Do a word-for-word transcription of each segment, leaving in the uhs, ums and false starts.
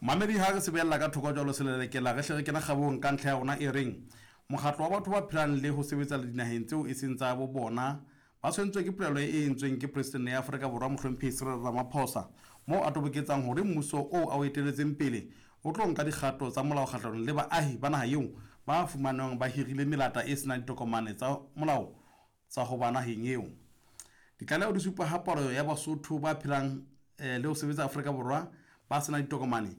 Mamedi ha re sebella ka thoko jalo selele ke la re hle ke na kgabong ka ntlha ya rona e reng mokgatlo wa batho ba phelang le ho sebetsa le dinaheng tseo e seng tsa bo bona ba tshwentswe ke polelo e entsweng ke president ya Afrika Borwa Mohlomphehi Cyril Ramaphosa mo a toboketsang hore mmuso o a o eteletseng pele o tlo nka dikgato tsa molao kgahlano le baahi ba naha eo ba fumanwang ba hirile melata e sena ditokomane tsa molao tsa ho ba naheng eo. Ditlaleho di supa ha palo ya Basotho ba phelang le ho sebetsa Afrika Borwa ba sena ditokomane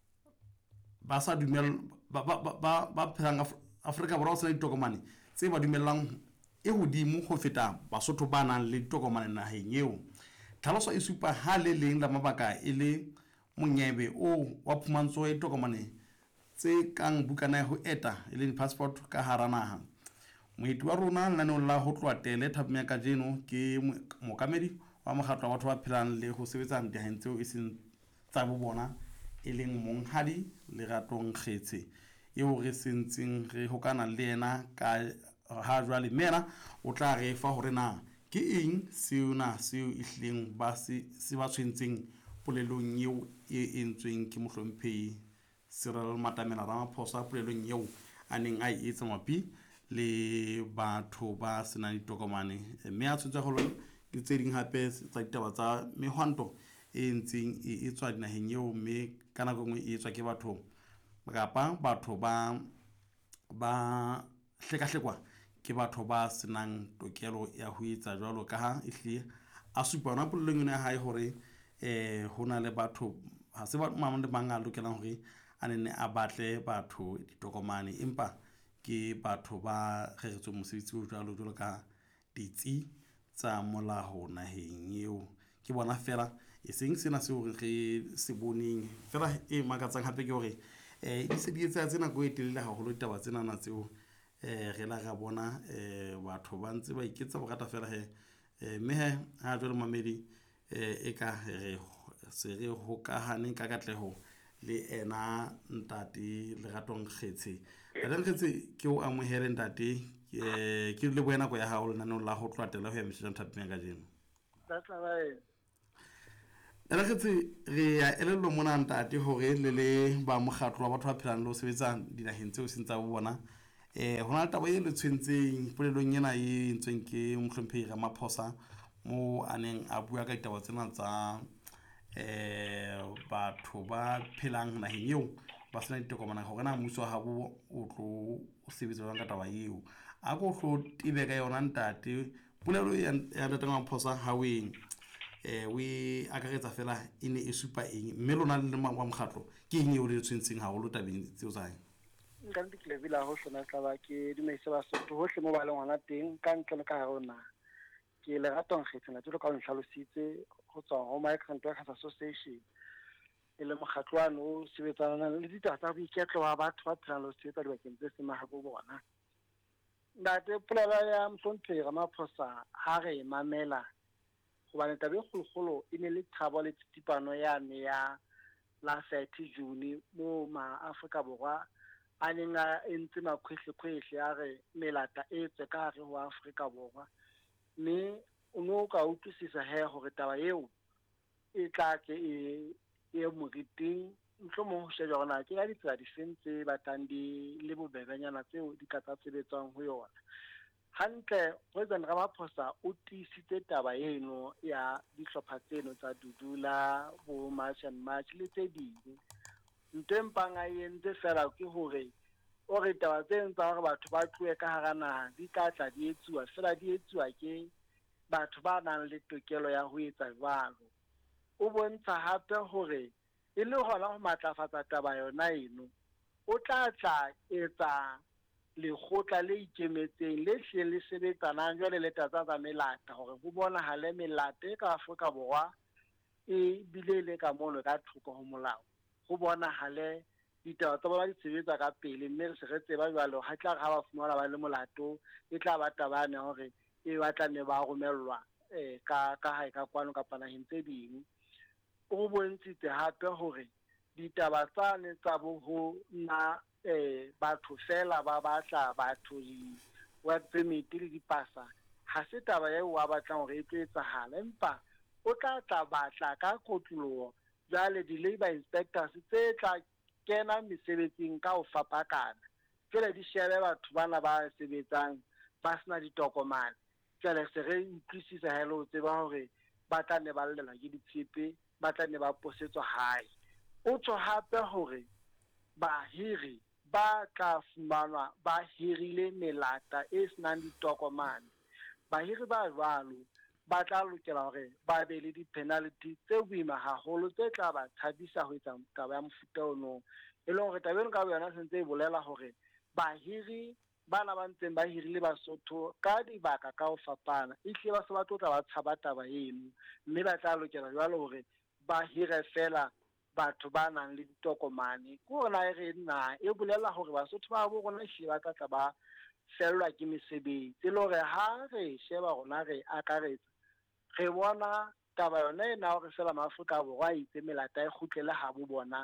ba sa dumel ba ba ba ba phelang Afrika Borwa sa ditokomane tse ba dumellang e hodimo ho feta Basotho ba nang le ditokomane naheng eo. Tlhaloso e supa ha le leng la mabaka e le monyebe o wa phumantsho ya ditokomane tse kang bukana ya ho eta e leng passport ka hara naha. Moeti wa rona lenanong la ho tloha tele Thabong ya kajeno ke mokamedi wa mokgatlo wa batho ba phelang le ho sebetsa dinaheng tseo e seng tsa bo bona e leng Monghadi Leratong Kgetse eo re sentseng re hokana le yena ka ha jwale mena o tla re fa hore na ke eng seo na seo ihleng ba se se ba tshwentseng polelong eo e entsweng ke Mohlomphehi Cyril Matamela Ramaphosa polelong eo a neng a etsa mapi le batho ba senang ditokomane mme a tshwentswe ho ke tse ding hape tsa ditaba tsa mehwanto e ntseng e etswa dinaheng eo mme ka nako nngwe e etswa ke batho kapa batho ba ba hleka-hlekwa ke batho ba senang tokelo ya ho etsa jwalo ka ha ehlile a supa hona polelong ya hae hore eh hona le batho ha se ba mang le mang a lokelang hore a nne a batle batho ditokomane empa ke batho ba reretswe mosebetsi o jwalo jwalo ka ditsi tsa molao naheng eo ke bona fela e seng sena se hore re se boneng fela e makatsang hape ke hore eh di se di etsa tsena go etelele haholo ditaba tsena na tseo eh re la ga bona eh batho ba ntse ba iketsa bogata fela he mme he ha jwale Mamedi eh e ka re se re hokahane ka katleho le ena ntate Leratong Kgetse Leratong Kgetse ke o amohele ntate ke ke le buena go ya ha o lena no la ho tlwatela ho ya meshana Thapeng ka jeno that's right. Re kgetse re ya elelo mona ntate hore le le ba mokgatlo wa batho ba phelang le ho sebetsa dinaheng tseo sentsa bo bona eh hona taba e le tshwentseng polelong ena e entsweng ke Mohlomphehi Ramaphosa mo aneng a bua ka ditaba tsena tsa eh batho ba phelang naheng eo ba sena ditokomane hore na mmuso ha bo o tlo o sebetsa jwang ka taba eo a go hlo tibe ka yona ntate polelo ya ntate Ramaphosa ha weng eh we akaretsa fela ine e supa eng mme lona le wa mokgatlo ke eng eo le tshwentseng haholo tabeng tseo tsa nka ditle bila ho sona taba ke di metse ba Sotho ho hle mo ba le ngwana teng ka ntle ka rona ke Leratong Kgetse na tlo ka o nhlalositse go tswa ho Migrant Workers Association e le mokgatlwana o sebetsana le ditaba tsa boiketlo wa batho ba phelang le sebetsa dibakeng tse seng maha bo bona ntate polelo ya Mohlomphehi Ramaphosa ha re mamela hobane tabe kgolokgolo e ne le thabo le tsitipano yane ya la thirty June mo ma Afrika Borwa a neng a entse makhwehle-khwehle a re melata e tse ka hare ho Afrika Borwa mme o no ka utlwisisa he hore taba eo e tla ke e e moriting ntlomo ho shejwa hona ke ga ditsela di sentse batlang di le bobebenyana tseo di ka tsa sebetsang ho yona hantle President Ramaphosa o tisitse taba eno ya dihlopha tseno tsa Dudula bo March and March le tse ding ntempang a yentse fela ke hore o re taba tseno tsa hore batho ba tloe ka hara naha di tla tla di etsuwa fela di etsuwa ke batho ba nang le tokelo ya ho etsa jwalo o bontsha hape hore e le hona ho matlafatsa taba yona eno o tla tla etsa lekgotla le ikemetseng le hle le sebetsanang jwale le tatsa tsa melata hore ho bonahale melata e ka Afrika Borwa e bile le ka mono ka thoko ho molao ho bonahale ditaba tsa bona di sebetsa ka pele mme se re tseba jwalo ha tla ha ba fumana ba le molato e tla ba tabane hore e batla ne ba romellwa eh ka ka hae ka kwano ka panaheng tse ding o bontshitse hape hore ditaba tsa ne tsa bo ho na eh batho fela ba batla batho di work permit le dipasa ha se taba eo wa batlang hore e tlo etsahala empa o tla tla batla ka kotlo jwale di-labour inspectors tse tla kena mesebetsing ka ho fapakana jwale di shebe batho bana ba sebetsang ba sena ditokomane jwale se re utlwisisa hele ho tseba hore ba tla ne ba llela ke ditshepe ba tla ne ba posetswa hae o tsho hape hore bahiri ba tla fumanwa ba hirile melata e senang ditokomane bahiri ba jwalo ba tla lokela hore ba be le di-penalty tse boima haholo tse tla ba thabisa ho etsa taba ya mofuta ono e leng hore tabeng ka yona sentse e bolela hore bahiri bana ba ntseng ba hirile Basotho ka dibaka ka ho fapana ehle ba se ba tlotla ba tshaba taba eno mme ba tla lokela jwalo hore ba hire fela batho ba nang le ditokomane ke hona e re nna e bolela hore Basotho ba bo rona ehle ba tla ba fellwa ke mesebetsi le hore ha re sheba rona re akaretsa re bona taba yona e na hore fela Maafrika Borwa a itse melata e kgutlele ha bo bona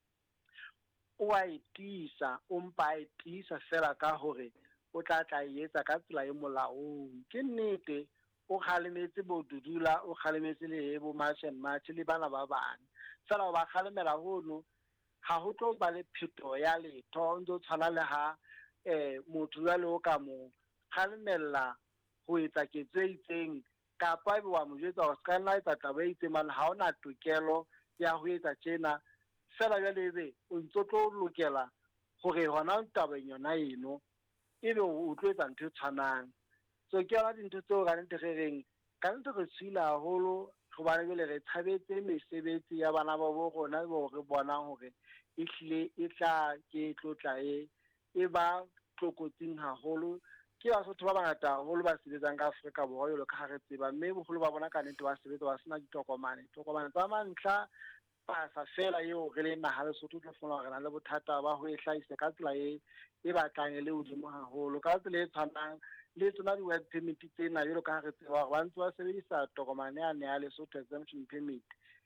o a itisa o mpa a itisa fela ka hore o tla tla etsa ka tsela e molaong ke nnete o kgalemetse bodudula o kgalemetse le bo March and March le bana ba bang fela ba kgalemela hono ha ho tlo ba le pheto ya letho ntse tshwana le ha eh motho ya le o ka mo kgalemela ho etsa ketso e itseng kapa e wa mo jetsa ho ska nna etsa taba e itseng man ha ona tokelo ya ho etsa tjena fela ya lebe o ntso tlo lokela hore hona taba yona eno ebe o tlo etsa ntho tshwanang so ke yona dintho tseo ga nte re reng ka nte re tsila haholo go ba le re tshabetse mesebetsi ya bana ba bo rona bo re bonang hore e hlile e tla ke tlotla e e ba tlokotsing haholo ke Basotho ba bangata haholo ba sebetsang ka Afrika Borwa jalo ka re tseba mme bogolo ba bona ka nnete ba sebetsa ba sena ditokomane tokomane tsa mantlha pasa fela eo re le naha Lesotho tlo fona re na le bothata ba ho e hlahisa ka tsela e e batlang le hodimo haholo ka tsela e tshwanang le tsona di-work permit tsena jalo ka re tseba ba ntse ba sebedisa tokomane ya ne ya Lesotho exemption permit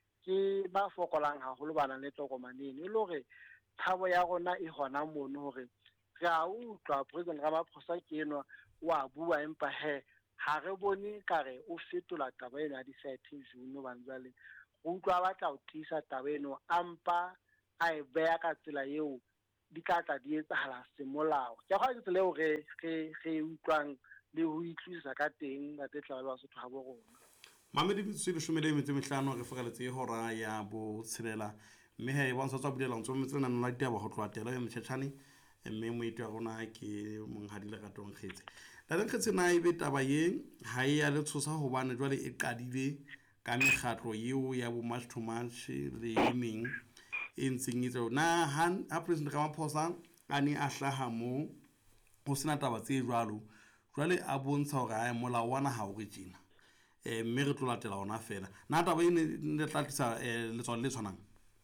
ke ba fokolang haholo bana le tokomane eno le hore thabo ya rona e hona mono hore re a utlwa President Ramaphosa ke eno wa bua empa he ha re bone kare o fetola taba eno ya di-thirty June ba ntsale o utlwa ba tla o tisa taba eno ampa a e beya ka tsela eo di tla tla di etsahala semolao ke ga ke tsela eo re re re utlwang le ho itlisa ka teng ba tletla ba Basotho ha bo rona mamedi bitse le shumele metsi mehlano re fogaletse hora ya bo tshelela mme he ba ntse tsa bulela ntse metsi nna nna ditaba go tloa tela e mtšhetšhane mme moitwa rona ke monghadile ka tong khetse la le khetse na ibe taba ye ha ya le tshosa ho bana jwale e qadile ka mekgatlo yeo ya bo match to match le yimeng e ntseng itse na han a President Ramaphosa a ne a hlaha mo o sena taba tse jwalo jwale a bontsha hore a molao wa naha o re tjena eh mme re tlo latela ona fela na taba e ne tla tlisa le tsona le tshwanang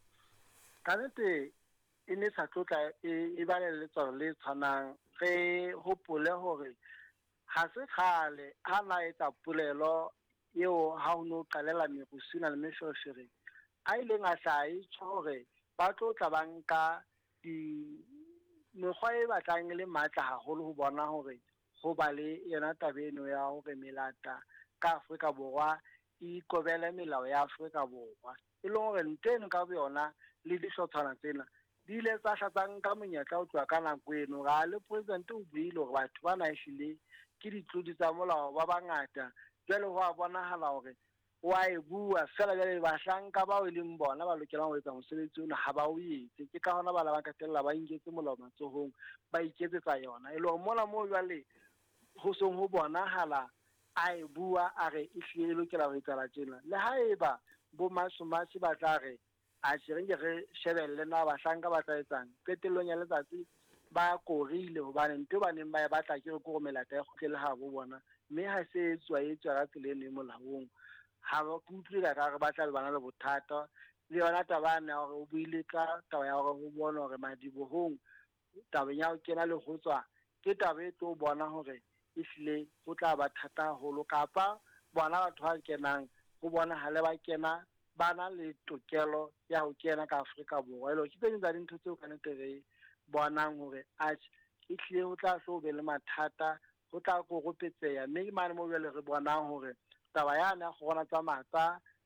ka nete e ne sa tlotla e ba le letsolo le tshwanang re hopole hore ha se khale ha na etsa pulelo eo ha o no qalela merusina le meshoshere a ile nga tla e tshore ba tlotla banka di mekgwa e batlang le matla haholo ho bona hore go ba le yona tabeno ya hore melata ka Afrika Borwa e kobela melao ya Afrika Borwa e le hore nteno ka yona le dihlotsana tsena di ile tsa hlatsang ka monyetla o tswa ka nako eno ga le president o buile hore batho ba na ishile ke ditlodi tsa molao ba bangata jwale ho a bonahala hore wa e bua fela jwale bahlanka ba o leng bona ba lokelang ho etsa mosebetsi ona ha ba o etse ke ka hona ba la ba katella ba ingetse molao matsohong ba iketsetsa yona e le hore mona mo jwale ho song ho bonahala a e bua a re e hlile lokela ho etsa tjena le haeba bo masomasi ba tla re a tshirenge re shebelle na bahlanka ba tla etsang qetellong ya letsatsi ba korile hobane ntwe ba neng ba e batla ke re go melata e khutlele ha bo bona mme ha se etswa etswa ka tseleng e molaong ha ba kutlwe ka re batla le bana le bothata le yona tabana hore o buile ka taba ya hore ho bona hore madibohong tabeng ya ho kena le go tswa ke taba e tlo bona hore e hlile go tla ba thata haholo kapa bona batho ba kenang go bona ha le ba kena bana le tokelo ya ho kena ka Afrika Borwa elo ke teng tsa dintho tseo ka nete re bonang hore a e hlile ho tla hlo be le mathata go tla go gopetseya mme ke mane mo bele re bonang hore taba yana go gona tsa matsa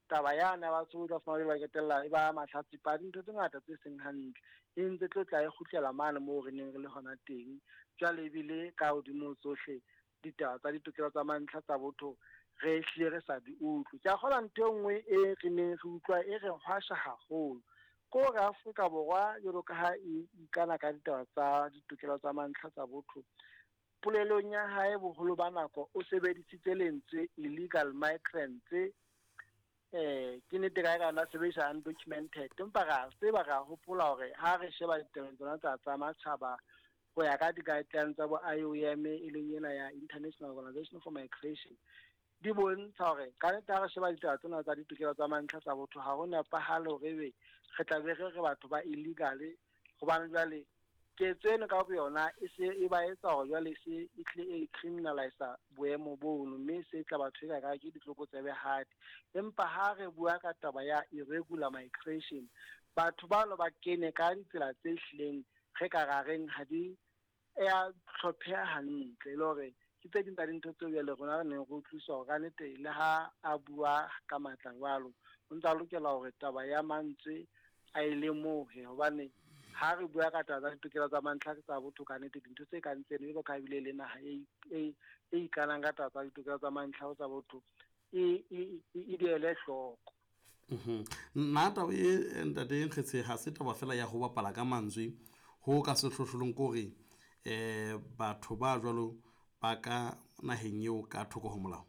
taba yana ba tsotsa fana ba ketella e ba mahlatsi pa dintho tse ngata tse seng hantle e ntse tlo tla e khutlela mane mo re neng re le hona teng jwale ebile ka hodimo tsohle ditaba tsa ditokelo tsa mantlha tsa botho re hlile re sa di utlwe tja kgola ntho nngwe e re neng re utlwa e re hwasha haholo ko re Afrika Borwa jalo ka ha ikana ka ditaba tsa ditokelo tsa mantlha tsa botho polelong ya hae boholo ba nako o sebedisitse lentswe illegal migrants eh ke ne tega ga na sebedisa undocumented empa ga se ba ga hopola hore ha re sheba ditaba tsona tsa tsa matjhaba go ya ka di-guidelines tsa bo I O M e leng ena ya International Organization for Migration di bontsha hore ka neta re sheba ditaba tsona tsa ditokelo tsa mantlha tsa botho ha go nepahale hore be re tla be re batho ba illegal go bana jwale ke tseno ka bo yona e se e ba etsa hore jwale se e tle e criminalize boemo bono mme se tla batho ka ga ke ditloko tse behadi empa ha re bua ka taba ya irregular migration batho ba lo ba kene ka ditsela tse hleng ge ka gareng ha di ya tlhopheha hantle le hore ke tse dintsa dintho tseo ya le rona re neng go tlisa go ganete le ha a bua ka matla jwalo o ntse a lokela hore taba ya mantswe a ile mo he hobane ha re bua ka taba tsa ditokelo tsa mantlha tsa botho ka nnete dintho tse ka ntseng e go ka bile le naha e e e ikanang ka taba tsa ditokelo tsa mantlha tsa botho e e e diele hloko mhm nna taba e ntate nkgetse ha se taba fela ya go bapala ka mantswe ho ka se hlohlolong gore eh batho ba jwalo ba ka naheng eo ka thoko ho molao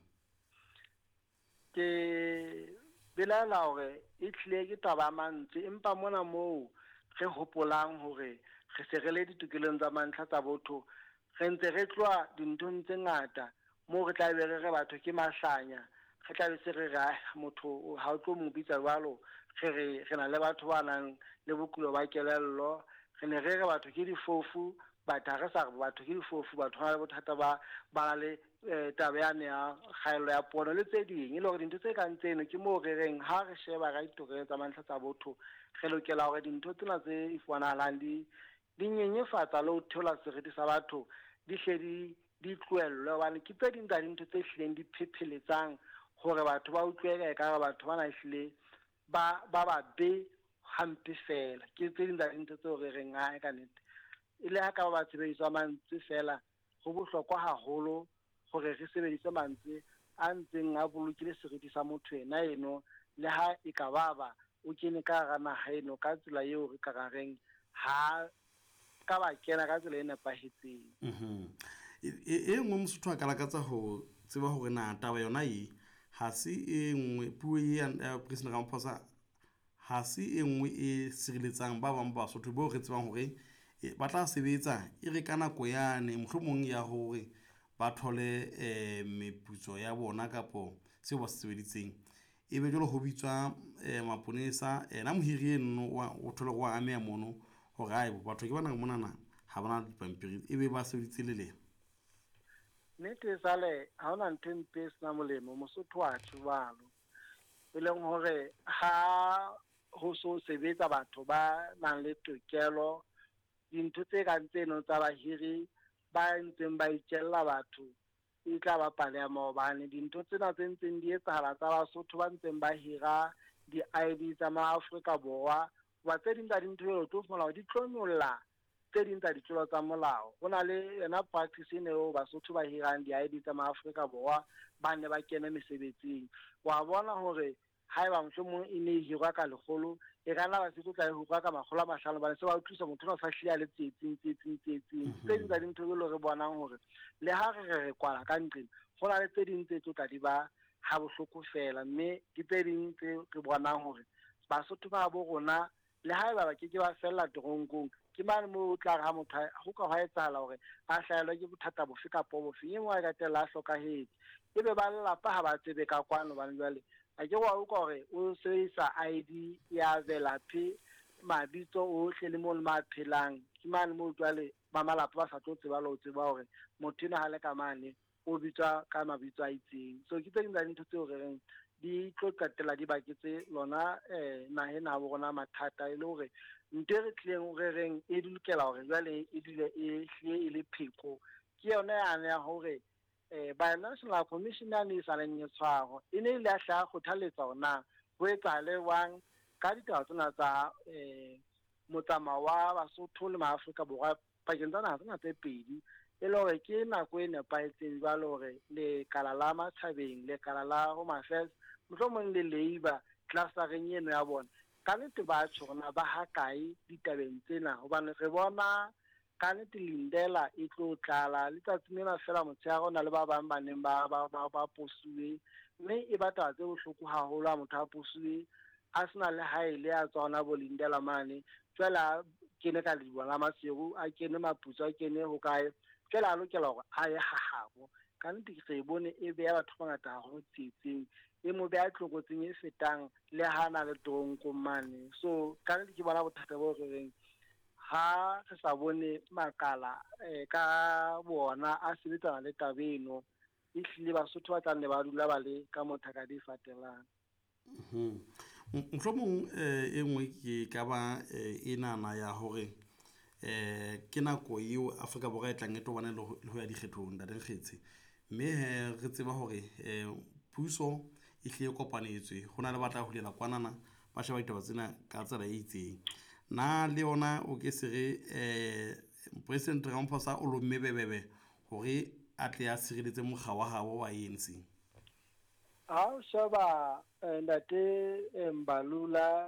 ke belela hore e tlile ke taba mantswe empa mona moo re hopolang hore re se re le ditokelong tsa mantlha tsa botho re ntse re tloa dinthong tse ngata mo re tla be re re batho ke mahlanya re tla be se re ra motho ha o tlo mo bitsa jwalo re re re na le batho ba nang le bokulo ba kelello re ne re re batho ke difofu batho re sa batho ke difofu batho ba le bothata ba ba le taba ya ne ya kgaelo ya pono le tse ding e le hore dintho tse kang tseno ke mo re reng ha re sheba ga ditokelo tsa mantlha tsa botho re lokela hore dintho tsena tse ifuanahalang di di nyenyefatsa le ho theola seriti sa batho di hle di di tloellwe hobane ke tse ding tsa dintho tse hlileng di phepheletsang hore batho ba utlwele ka batho ba na hlile ba ba ba be hampe fela ke tse ding tsa dintho tseo re reng a ka nnete ile ha ka ba tsebediswa mantswe fela go bohlokwa haholo gore re sebedise mantswe a ntseng a bolokile seriti sa motho ena eno le ha e ka baba o kene ka ga naga eno ka tsela eo re ka gareng ha ka ba kena ka tsela e nepahetseng mhm e nngwe mosotho a ka lakatsa ho tseba hore na taba yona e ha se e nngwe puo ya President Ramaphosa ha se e nngwe e sireletsang ba bang ba Basotho bo re tsebang hore ba tla sebetsa e re ka nako yane mohlomong ya hore ba thole eh meputso ya bona kapo se ba se sebeditseng e be jolo ho bitswa maponesa ena mohiri eno o thole go a amea mono hore ai batho ke bana monana ha bana dipampiri e be ba sebeditse le le nete sale ha ona ntho mpe sna molemo Mosotho wa tshwalo e leng hore ha ho so sebetsa batho ba nang le tokelo dintho tse ka tseno tsa bahiri ba ntseng ba itjella batho e tla ba pale ya maobane dintho tsena tse ntseng di etsahala tsa Basotho ba ntseng ba hira di-I D tsa ma-Afrika Borwa wa tse ding tsa dintho eo tlo molao di tlonolla tse ding tsa ditlolo tsa molao go na le yona practice eo Basotho ba hirang di-I D tsa ma-Afrika Borwa ba ne ba kena mesebetsing wa bona hore haeba mohlomong e ne hirwa ka legolo e kana ba se tla e hukwa ka makgolo a mahlano ba se ba utlwisa motho o sa hlia le tsetsing tsetsing tsetsing tse ding tsa dintho le re bonang hore le ha re re kwala ka ntleng go na le tse ding tse tla di ba ha bohloko fela mme ke tse ding tse re bonang hore Basotho ba bo rona le haeba ba ke ke ba fella toronkong ke mane mo o tla ga motho go ka ga etsahala hore a hlaelwa ke bothata bofe ka po bofe e ngwa ka tela a hlokahetse ebe ba lelapa ha ba tsebe ka kwano ba jwale a ke wa utlwa gore o sebedisa I D ya velapi mabitso ohle le mo le maphelang ke mane mo jwale ba malapa ba sa tlo tseba lo tseba hore motho ena ha le ka mane o bitswa ka mabitso a itseng so ke tse ding tsa dintho tseo re reng di tlo qetela di baketse lona eh nahe na bo rona mathata e le hore nte re tleng re reng e dulukela hore jwale e dile e hlie e le pheko ke yona yana ya hore eh ba National Commission ya ne sa le nyetswago e ne ile a hla go thaletsa ona ho etsahale jwang ka ditaba tsena tsa um motsamao wa Basotho le Maafrika Borwa pakeng tsa naha tsena tse pedi, e le hore ke nako e nepahetseng jwalo hore lekala la Matjhabeng, lekala la Home Affairs, mohlomong le Labour clustereng eno ya bona, ka nnete ba tjho rona ba ha kae ditabeng tsena, hobane re bona ka nnete Lindela e tlo tlala letsatsing lena fela motshehare na le ba bang ba neng ba ba ba ba posuwe, mme e ba taba tse bohloko haholo ha motho a posuwe a sena le haele a tswa hona bo Lindela mane, jwale a kene ka Lediboho la Maseru, a kene Maputswa, a kene ho kae, jwale a lokela hore a ye hahabo. Ka nnete re bone e beha batho ba bangata haholo tsietsing, e mo beha tlokotsing e fetang le ha na le toronkong mane. So ka nnete ke bona bothata bo re reng ha re sa bone makala um ka bona a sebetsana le tabeno, e hlile Basotho ba tla nne ba dula ba le ka mothaka di fatelang. Mohlomong e nngwe ke ka ba e nana ya hore um ke nako eo Afrika Borwa e tlang e tobane le ho ya dikgethong da Nkgetsi, mme he re tseba hore um puso e hlile kopanetswe, ho na le batla hulela kwanana ba sheba ditaba tsena ka tsela e itseng. Na le yona o ke se re um President Ramaphosa o lomme bebebe hore a tle a sireletse mokga wa habo wa A N C? Ha o sheba ntate Mbalula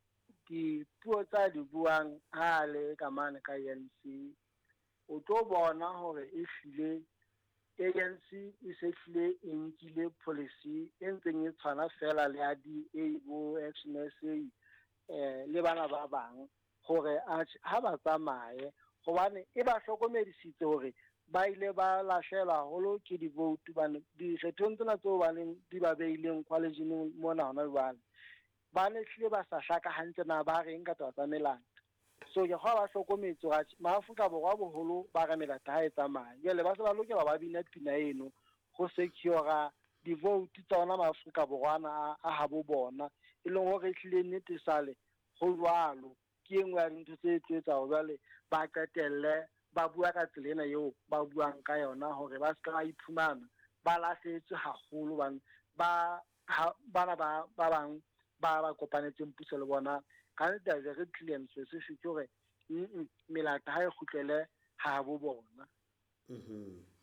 dipuo tsa di buang ha le ka mane ka A N C, o tlo bona hore e hlile A N C e se hlile e nkile policy e ntseng e tshwana fela le ya di A bo X N S A um le bana ba bang, hore ha ba tsamaye hobane e ba hlokomedisitse hore ba ile ba lahlela haholo ke di-vote, dikgethong tsena tseo baneng di ba beileng college-ing mona hona jwale, ba ne hlile ba sa hlaka hantle na ba reng ka taba tsa melata. So ke kgwa ba hlokometse hore Maafrika Borwa boholo ba re melata ha e tsamaya, jwale ba se ba lokela ba bina pina eno go secure di-vote tsa ona Maafrika Borwana a habo bona, e leng hore hlile nnete sale go jwalo ke e nngwe ya dintho tse tlo etsa hore jwale ba qetelle ba bua ka tsela ena eo ba buang ka yona, hore ba se ka ba iphumana ba lahlehetswe haholo ba bana ba bang ba ba kopanetseng puso le bona ka nnete very clear and specific hore melata ha e kgutlele ha bo bona.